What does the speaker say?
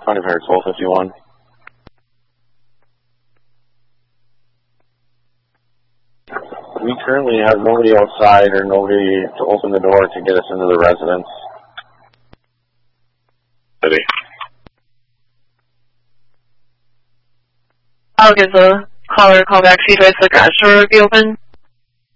2500 1251. We currently have nobody outside or nobody to open the door to get us into the residence. City. I'll give the caller a call back. See if the garage door will be open.